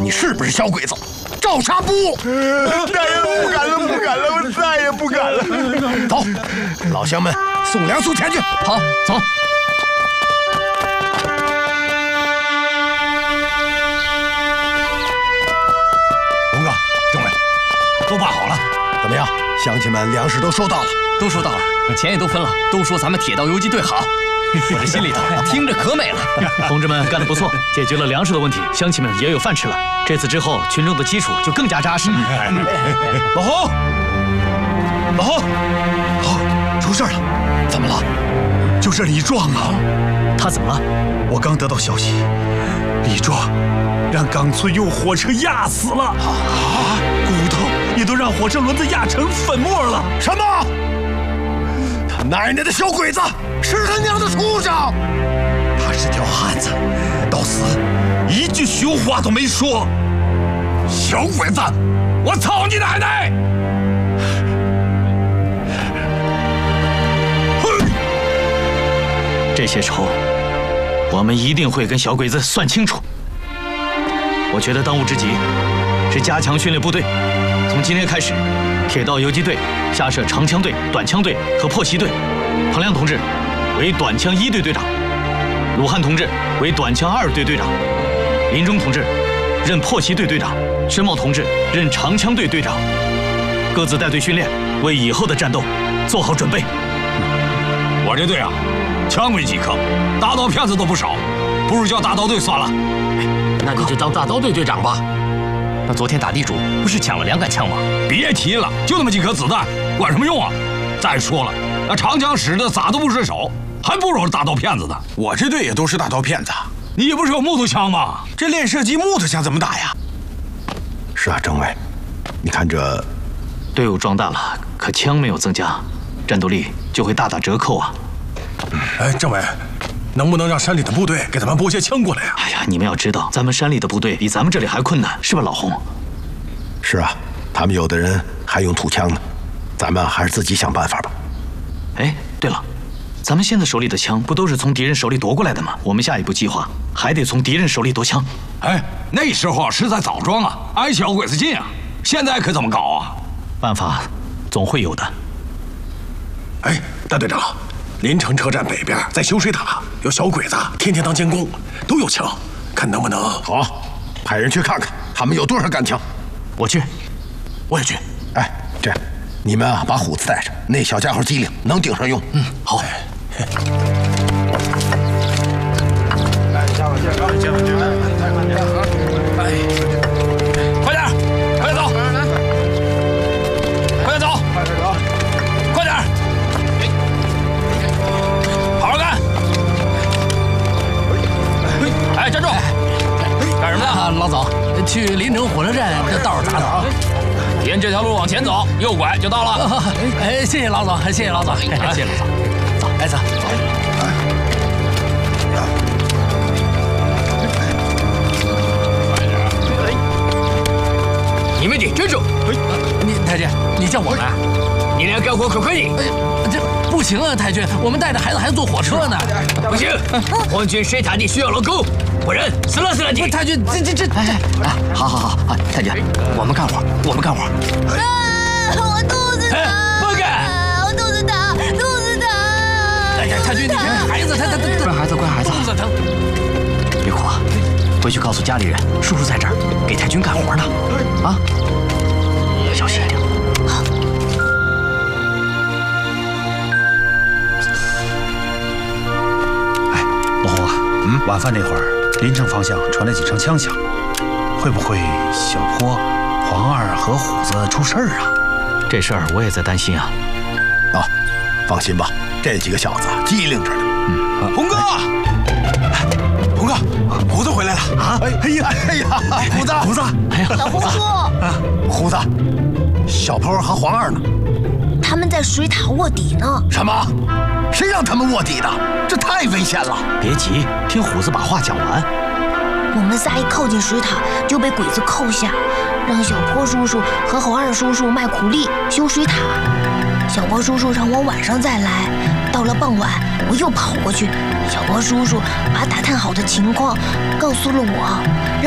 你是不是小鬼子？照杀不误！ 大人，不敢了，不敢了，我再也不敢了。 走，老乡们，送梁肃前去。 好，走。 龙哥，政委，都办好了，怎么样？乡亲们粮食都收到了， 都收到了，钱也都分了，都说咱们铁道游击队好。我这心里头听着可美了。 同志们干得不错，解决了粮食的问题，乡亲们也有饭吃了。这次之后，群众的基础就更加扎实。 老洪，老洪，出事了！怎么了？就是李壮啊！ 他怎么了？ 我刚得到消息，李壮让冈村用火车压死了，骨头也都让火车轮子压成粉末了。 什么？他奶奶的小鬼子！是他娘的畜生！ 他是条汉子，到死一句凶话都没说。 小鬼子，我操你奶奶！ 这些仇，我们一定会跟小鬼子算清楚。我觉得当务之急是加强训练部队。从今天开始，铁道游击队下设长枪队、短枪队和破袭队。彭亮同志为短枪1队队长，鲁汉同志为短枪2队队长，林中同志任破袭队队长，申茂同志任长枪队队长，各自带队训练，为以后的战斗做好准备。 我这队啊，枪没几颗，大刀片子都不少，不如叫大刀队算了。 那你就当大刀队队长吧。那昨天打地主不是抢了2杆枪吗？ 别提了，就那么几颗子弹，管什么用啊？再说了，那长枪使的咋都不是手，还不如大刀片子呢。 我这队也都是大刀片子。 你不是有木头枪吗？ 这练射击木头枪怎么打呀？ 是啊，政委，你看这队伍壮大了，可枪没有增加，战斗力就会大打折扣啊。 哎，政委，能不能让山里的部队给咱们拨些枪过来呀？ 哎呀，你们要知道，咱们山里的部队比咱们这里还困难，是吧，老洪？ 是啊，他们有的人还用土枪呢，咱们还是自己想办法吧。 哎，对了，咱们现在手里的枪不都是从敌人手里夺过来的吗？我们下一步计划还得从敌人手里夺枪。 哎，那时候是在枣庄啊，挨小鬼子近啊，现在可怎么搞啊？ 办法总会有的。 哎，大队长，临城车站北边在修水塔有小鬼子，天天当监工，都有枪，看能不能…… 好，派人去看看他们有多少杆枪。 我去，我也去。 哎，这样，你们啊把虎子带着，那小家伙机灵，能顶上用。 嗯，好。 快点，快点走，快点走，快点，好好干！哎，站住！干什么呢？ 老总，去临城火车站这道儿咋走？ 沿这条路往前走，右拐就到了。 哎，谢谢老总，谢谢老总，谢谢老总。走，哎走。 你们得站住！ 你太君，你叫我们？ 你俩干活可可以？ 这不行啊，太君，我们带着孩子还坐火车呢。 不行，皇军水塔地需要劳工，不然死了你！ 太君，这……哎，好，太君，我们干活。 我肚子疼！ 不干！ 我肚子疼！ 哎呀，太君，你看孩子，他乖孩子， 肚子疼。 别哭啊，回去告诉家里人，叔叔在这儿给太君干活呢。啊，小心一点。 好。 哎，老洪啊，晚饭那会儿，临城方向传来几声枪响，会不会小坡、黄二和虎子出事儿啊？ 这事儿我也在担心啊。 啊，放心吧，这几个小子机灵着呢。 洪哥，洪哥，虎子回来了啊！ 哎呀，虎子， 哎呀， 老胡说， 虎子，小坡和黄二呢？ 他们在水塔卧底呢。 什么？谁让他们卧底的？这太危险了！ 别急，听虎子把话讲完。 我们仨一靠近水塔就被鬼子扣下，让小坡叔叔和黄二叔叔卖苦力修水塔。小坡叔叔让我晚上再来，到了傍晚我又跑过去，小坡叔叔把打探好的情况告诉了我，